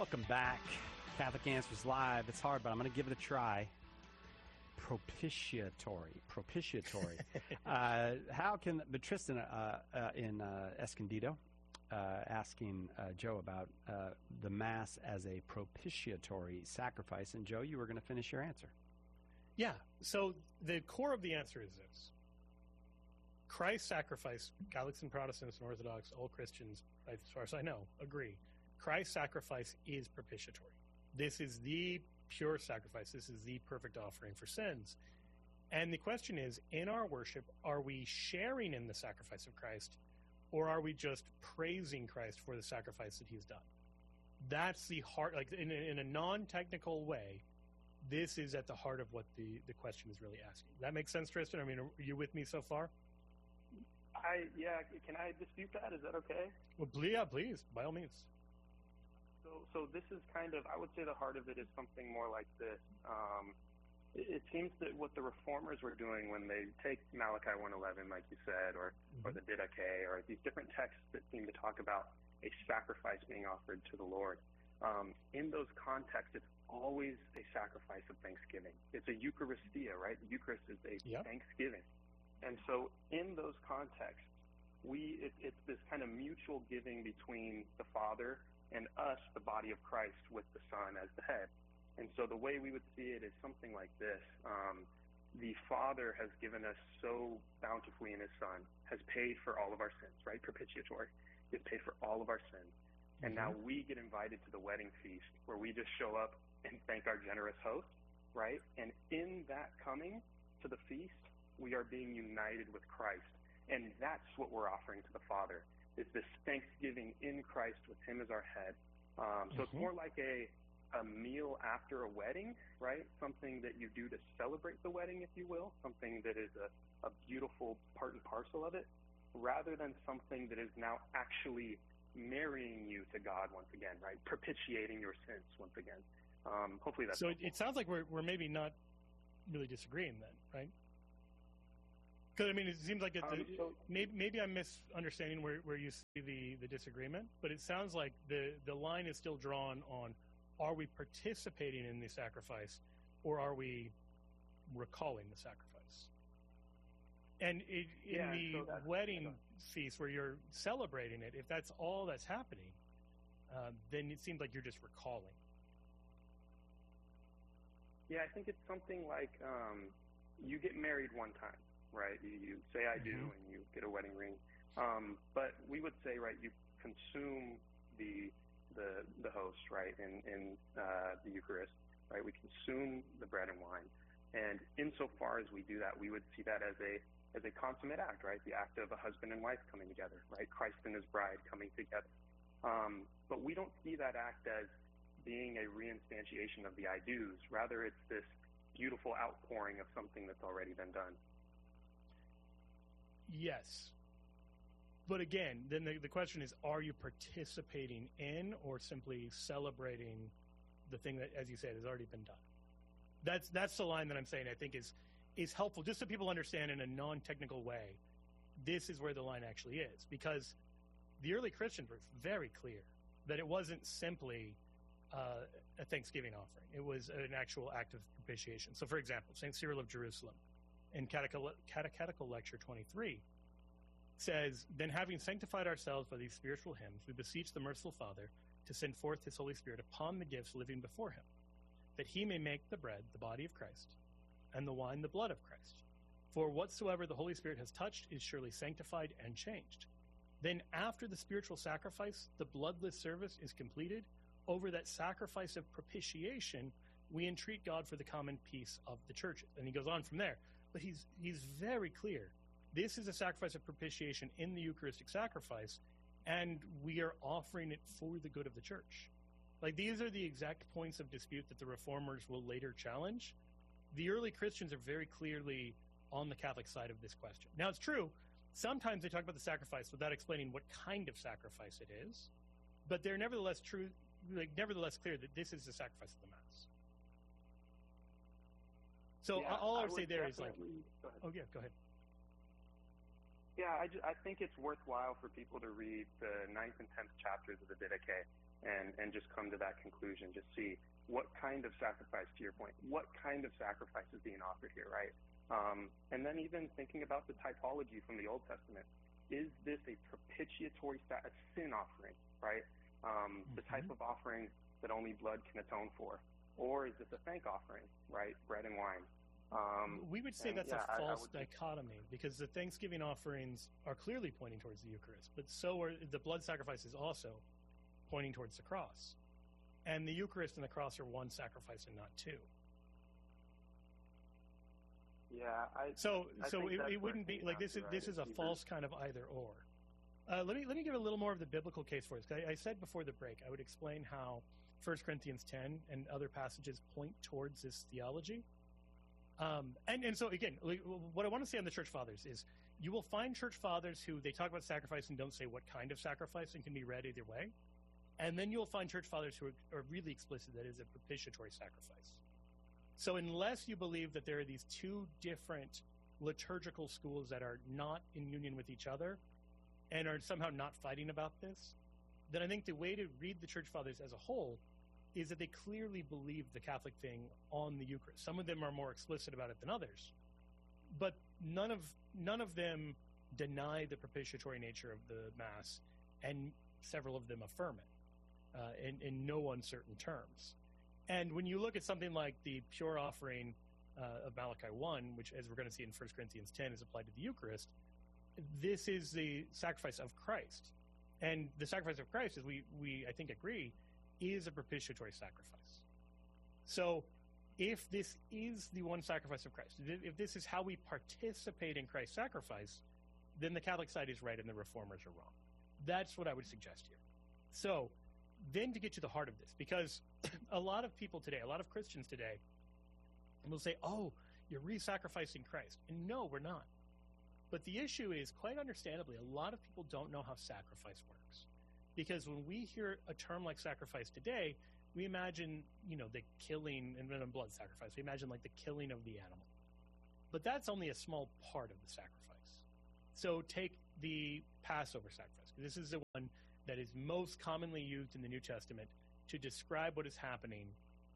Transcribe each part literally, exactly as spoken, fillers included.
Welcome back. Catholic Answers Live. It's hard, but I'm going to give it a try. Propitiatory. Propitiatory. uh, how can, but Tristan uh, uh, in uh, Escondido uh, asking uh, Joe about uh, the Mass as a propitiatory sacrifice. And Joe, you were going to finish your answer. Yeah. So the core of the answer is this. Christ's sacrifice, Catholics and Protestants and Orthodox, all Christians, as far as I know, agree. Christ's sacrifice is propitiatory. This is the pure sacrifice. This is the perfect offering for sins. And the question is, in our worship, are we sharing in the sacrifice of Christ, or are we just praising Christ for the sacrifice that he's done? That's the heart, like in a, in a non-technical way, this is at the heart of what the, the question is really asking. Does that make sense, Tristan? I mean, are you with me so far? I yeah. Can I dispute that? Is that okay? Well, yeah, please, by all means. So, so this is kind of, I would say the heart of it is something more like this. Um, it, it seems that what the Reformers were doing when they take Malachi one eleven, like you said, or, mm-hmm. or the Didache, or these different texts that seem to talk about a sacrifice being offered to the Lord, um, in those contexts, it's always a sacrifice of thanksgiving. It's a Eucharistia, right? The Eucharist is a yep. thanksgiving. And so in those contexts, we it, it's this kind of mutual giving between the Father and us, the body of Christ, with the Son as the head. And so the way we would see it is something like this. Um, the Father has given us so bountifully in his Son, has paid for all of our sins, right? Propitiatory. He has paid for all of our sins. And mm-hmm. now we get invited to the wedding feast where we just show up and thank our generous host, right? And in that coming to the feast, we are being united with Christ. And that's what we're offering to the Father, is this thanksgiving in Christ with him as our head. Um, so mm-hmm. it's more like a, a meal after a wedding, right? Something that you do to celebrate the wedding, if you will, something that is a, a beautiful part and parcel of it, rather than something that is now actually marrying you to God once again, right? Propitiating your sins once again. Um, hopefully that's So it, it sounds like we're, we're maybe not really disagreeing then, right? Because, I mean, it seems like it, um, so, maybe, maybe I'm misunderstanding where, where you see the, the disagreement, but it sounds like the, the line is still drawn on, are we participating in the sacrifice, or are we recalling the sacrifice? And it, in yeah, the so wedding feast where you're celebrating it, if that's all that's happening, um, then it seems like you're just recalling. Yeah, I think it's something like um, you get married one time. Right, you, you say I do, mm-hmm. and you get a wedding ring. Um, but we would say, right, you consume the the the host, right, in in uh, the Eucharist, right. We consume the bread and wine, and insofar as we do that, we would see that as a as a consummate act, right, the act of a husband and wife coming together, right, Christ and his bride coming together. Um, but we don't see that act as being a reinstantiation of the I do's. Rather, it's this beautiful outpouring of something that's already been done. Yes. But again, then the, the question is, are you participating in or simply celebrating the thing that, as you said, has already been done? That's that's the line that I'm saying I think is is helpful, just so people understand in a non-technical way, this is where the line actually is. Because the early Christians were very clear that it wasn't simply uh, a Thanksgiving offering. It was an actual act of propitiation. So, for example, Saint Cyril of Jerusalem, in Catechetical Lecture twenty-three, says, then having sanctified ourselves by these spiritual hymns, we beseech the merciful Father to send forth his Holy Spirit upon the gifts living before him, that he may make the bread the body of Christ, and the wine the blood of Christ. For whatsoever the Holy Spirit has touched is surely sanctified and changed. Then after the spiritual sacrifice, the bloodless service is completed. Over that sacrifice of propitiation, we entreat God for the common peace of the churches. And he goes on from there. But he's he's very clear. This is a sacrifice of propitiation in the Eucharistic sacrifice, and we are offering it for the good of the church. Like, these are the exact points of dispute that the Reformers will later challenge. The early Christians are very clearly on the Catholic side of this question. Now, it's true, sometimes they talk about the sacrifice without explaining what kind of sacrifice it is, but they're nevertheless true, like nevertheless clear that this is the sacrifice of the Mass. So yeah, all I I would say there is like, oh yeah, go ahead. Yeah, I, just, I think it's worthwhile for people to read the ninth and tenth chapters of the Didache. and, and just come to that conclusion. Just see what kind of sacrifice, to your point, what kind of sacrifice is being offered here, right? Um, and then even thinking about the typology from the Old Testament. Is this a propitiatory a sin offering, right? Um, mm-hmm. The type of offering that only blood can atone for? Or is this a thank offering, right? Bread and wine. Um, we would say and, that's yeah, a false I, I dichotomy, because the Thanksgiving offerings are clearly pointing towards the Eucharist, but so are the blood sacrifices also pointing towards the cross. And the Eucharist and the cross are one sacrifice and not two. Yeah, I, so I so it, it where wouldn't be it like this is right. this is a Hebrews. false kind of either or. Uh, let me let me give a little more of the biblical case for this. I, I said before the break I would explain how First Corinthians ten and other passages point towards this theology. Um, and and so again, like, what I want to say on the church fathers is you will find church fathers who they talk about sacrifice and don't say what kind of sacrifice, and can be read either way. And then you'll find church fathers who are, are really explicit that it is a propitiatory sacrifice. So unless you believe that there are these two different liturgical schools that are not in union with each other and are somehow not fighting about this, then I think the way to read the church fathers as a whole is that they clearly believe the Catholic thing on the Eucharist. Some of them are more explicit about it than others, but none of none of them deny the propitiatory nature of the Mass, and several of them affirm it uh, in, in no uncertain terms. And when you look at something like the pure offering uh, of Malachi one, which, as we're going to see in First Corinthians ten, is applied to the Eucharist, this is the sacrifice of Christ. And the sacrifice of Christ, as we, we I think, agree, is a propitiatory sacrifice. So if this is the one sacrifice of Christ, if this is how we participate in Christ's sacrifice, then the Catholic side is right and the Reformers are wrong. That's what I would suggest here. So then to get to the heart of this, because a lot of people today, a lot of Christians today, will say, oh, you're re-sacrificing Christ. And no, we're not. But the issue is, quite understandably, a lot of people don't know how sacrifice works. Because when we hear a term like sacrifice today, we imagine, you know, the killing, and then blood sacrifice. We imagine like the killing of the animal. But that's only a small part of the sacrifice. So take the Passover sacrifice. This is the one that is most commonly used in the New Testament to describe what is happening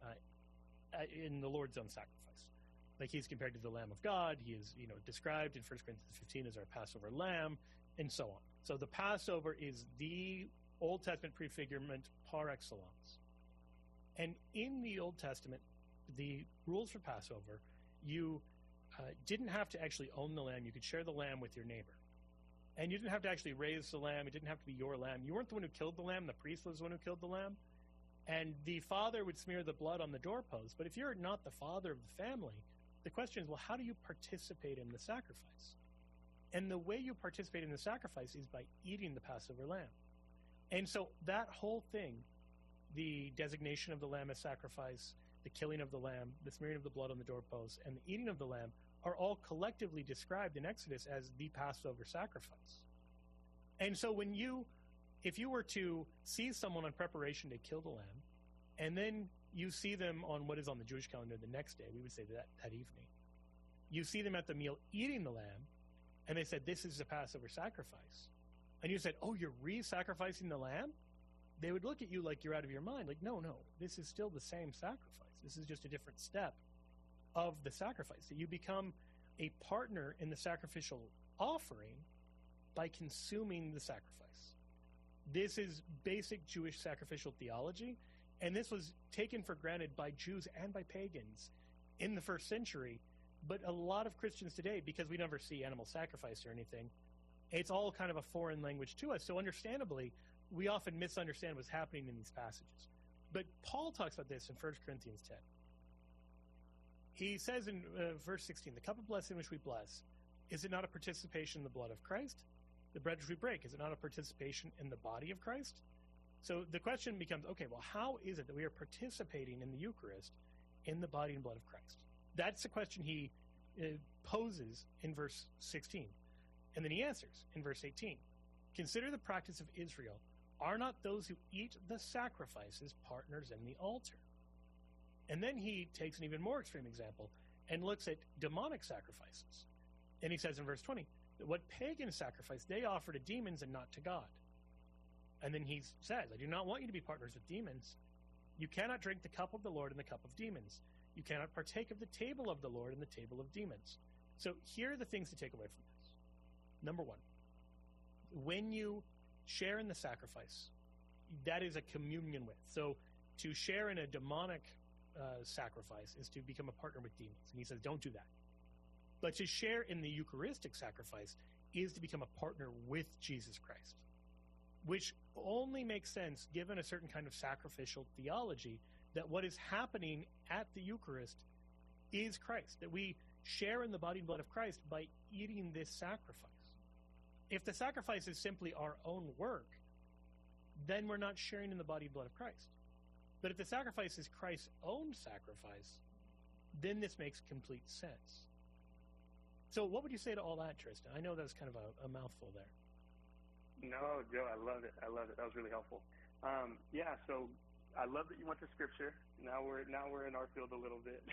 uh, in the Lord's own sacrifice. Like he's compared to the Lamb of God. He is, you know, described in First Corinthians fifteen as our Passover lamb, and so on. So the Passover is the Old Testament prefigurement par excellence. And in the Old Testament, the rules for Passover, you uh, didn't have to actually own the lamb. You could share the lamb with your neighbor. And you didn't have to actually raise the lamb. It didn't have to be your lamb. You weren't the one who killed the lamb. The priest was the one who killed the lamb. And the father would smear the blood on the doorpost. But if you're not the father of the family, the question is, well, how do you participate in the sacrifice? And the way you participate in the sacrifice is by eating the Passover lamb. And so that whole thing, the designation of the lamb as sacrifice, the killing of the lamb, the smearing of the blood on the doorpost, and the eating of the lamb are all collectively described in Exodus as the Passover sacrifice. And so when you, if you were to see someone on preparation to kill the lamb, and then you see them on what is on the Jewish calendar the next day, we would say that that evening, you see them at the meal eating the lamb, and they said, this is the Passover sacrifice. And you said, oh, you're re-sacrificing the lamb? They would look at you like you're out of your mind. Like, no, no, this is still the same sacrifice. This is just a different step of the sacrifice. That you become a partner in the sacrificial offering by consuming the sacrifice. This is basic Jewish sacrificial theology, and this was taken for granted by Jews and by pagans in the first century. But a lot of Christians today, because we never see animal sacrifice or anything, it's all kind of a foreign language to us. So understandably, we often misunderstand what's happening in these passages. But Paul talks about this in First Corinthians ten. He says in uh, verse sixteen, the cup of blessing which we bless, is it not a participation in the blood of Christ? The bread which we break, is it not a participation in the body of Christ? So the question becomes, okay, well, how is it that we are participating in the Eucharist in the body and blood of Christ? That's the question he uh, poses in verse sixteen. And then he answers in verse eighteen. Consider the practice of Israel. Are not those who eat the sacrifices partners in the altar? And then he takes an even more extreme example and looks at demonic sacrifices. And he says in verse twenty, that what pagans sacrifice, they offer to demons and not to God. And then he says, I do not want you to be partners with demons. You cannot drink the cup of the Lord and the cup of demons. You cannot partake of the table of the Lord and the table of demons. So here are the things to take away from this. Number one, when you share in the sacrifice, that is a communion with. So to share in a demonic uh, sacrifice is to become a partner with demons. And he says, don't do that. But to share in the Eucharistic sacrifice is to become a partner with Jesus Christ, which only makes sense given a certain kind of sacrificial theology that what is happening at the Eucharist is Christ, that we share in the body and blood of Christ by eating this sacrifice. If the sacrifice is simply our own work, then we're not sharing in the body and blood of Christ. But if the sacrifice is Christ's own sacrifice, then this makes complete sense. So what would you say to all that, Tristan? I know that was kind of a, a mouthful there. No, Joe, I love it. I love it. That was really helpful. Um, yeah, so I love that you went to Scripture. Now we're now we're in our field a little bit.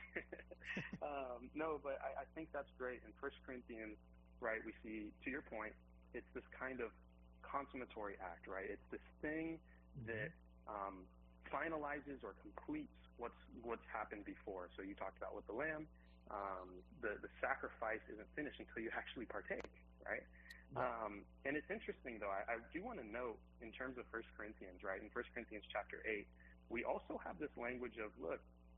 um, no, but I, I think that's great. In First Corinthians, right, we see, to your point, it's this kind of consummatory act, right? It's this thing mm-hmm. that um, finalizes or completes what's what's happened before. So you talked about with the lamb, um, the the sacrifice isn't finished until you actually partake, right? Um, and it's interesting, though. I, I do want to note, in terms of First Corinthians, right? In First Corinthians chapter eight, we also have this language of, look,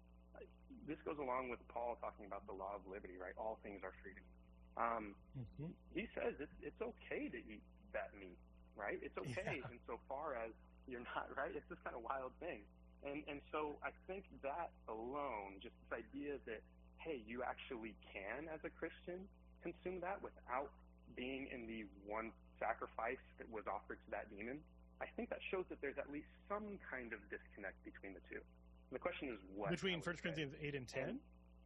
this goes along with Paul talking about the law of liberty, right? All things are free to me. Um, mm-hmm. He says it's, it's okay to eat that meat, right? It's okay yeah. insofar as you're not, right? It's this kind of wild thing. And, and so I think that alone, just this idea that, hey, you actually can, as a Christian, consume that without being in the one sacrifice that was offered to that demon, I think that shows that there's at least some kind of disconnect between the two. And the question is what? Between First Corinthians eight and ten?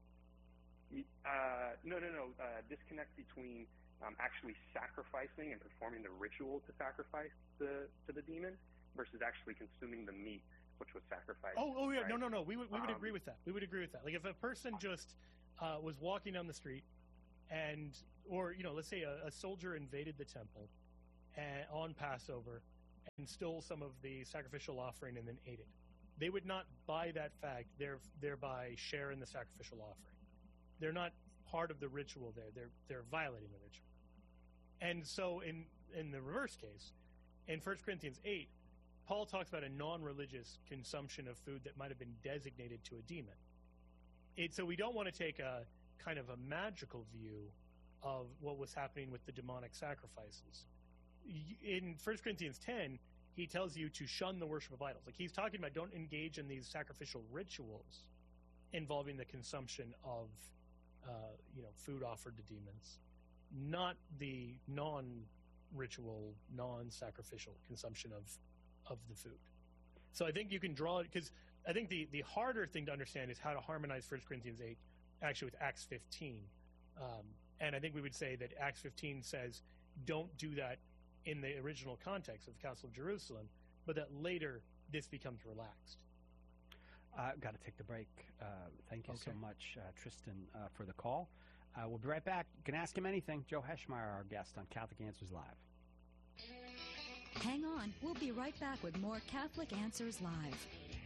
Uh, no, no, no. Uh, disconnect between um, actually sacrificing and performing the ritual to sacrifice the, to the demon versus actually consuming the meat which was sacrificed. Oh, oh yeah. Right? No, no, no. We would, we would um, agree with that. We would agree with that. Like if a person just uh, was walking down the street and, or, you know, let's say a, a soldier invaded the temple and, on Passover and stole some of the sacrificial offering and then ate it. They would not, by that fact, there, thereby share in the sacrificial offering. They're not part of the ritual there. They're, they're violating the ritual. And so in, in the reverse case, in First Corinthians eight, Paul talks about a non-religious consumption of food that might have been designated to a demon. It, so we don't want to take a kind of a magical view of what was happening with the demonic sacrifices. In First Corinthians ten, he tells you to shun the worship of idols. Like he's talking about don't engage in these sacrificial rituals involving the consumption of uh, you know, food offered to demons, not the non-ritual, non-sacrificial consumption of of the food. So I think you can draw it, because I think the, the harder thing to understand is how to harmonize First Corinthians eight actually with Acts fifteen. Um, and I think we would say that Acts fifteen says don't do that in the original context of the Council of Jerusalem, but that later this becomes relaxed. I've got to take the break. Uh, thank you okay. so much, uh, Tristan, uh, for the call. Uh, we'll be right back. You can ask him anything. Joe Heschmeyer, our guest on Catholic Answers Live. Hang on. We'll be right back with more Catholic Answers Live.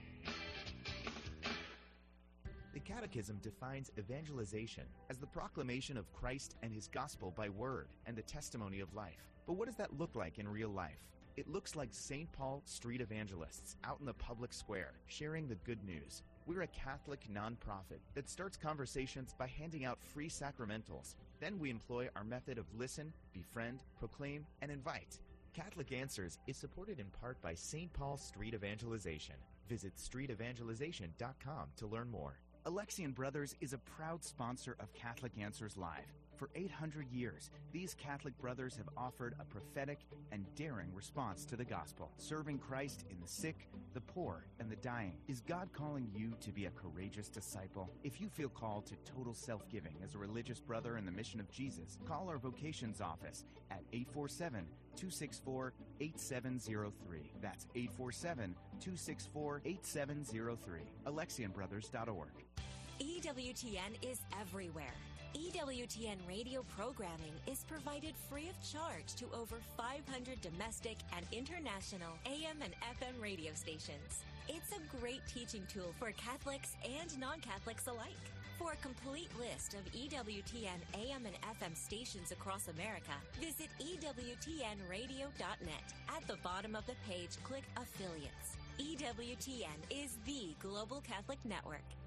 The Catechism defines evangelization as the proclamation of Christ and His gospel by word and the testimony of life. But what does that look like in real life? It looks like Saint Paul street evangelists out in the public square, sharing the good news. We're a Catholic nonprofit that starts conversations by handing out free sacramentals. Then we employ our method of listen, befriend, proclaim, and invite. Catholic Answers is supported in part by Saint Paul Street Evangelization. Visit street evangelization dot com to learn more. Alexian Brothers is a proud sponsor of Catholic Answers Live. For eight hundred years, these Catholic brothers have offered a prophetic and daring response to the gospel, serving Christ in the sick, the poor, and the dying. Is God calling you to be a courageous disciple? If you feel called to total self-giving as a religious brother in the mission of Jesus, call our vocations office at eight four seven, two six four, eight seven zero three. That's eight four seven, two six four, eight seven zero three. Alexian Brothers dot org. E W T N is everywhere. E W T N radio programming is provided free of charge to over five hundred domestic and international A M and F M radio stations. It's a great teaching tool for Catholics and non-Catholics alike. For a complete list of E W T N A M and F M stations across America, visit E W T N radio dot net. At the bottom of the page, click Affiliates. E W T N is the Global Catholic Network.